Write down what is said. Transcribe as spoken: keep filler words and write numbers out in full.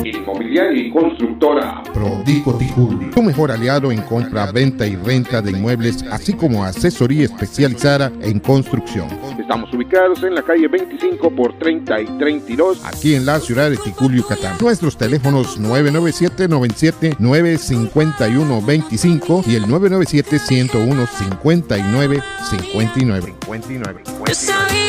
Inmobiliaria y constructora Prodico Ticulli, tu mejor aliado en compra, venta y renta de inmuebles, así como asesoría especializada en construcción. Estamos ubicados en la calle veinticinco por treinta y treinta y dos, aquí en la ciudad de Ticul, Yucatán. Nuestros teléfonos nueve nueve siete, noventa y siete, nueve cinco uno, veinticinco y el nueve nueve siete, ciento uno, cincuenta y nueve cincuenta y nueve.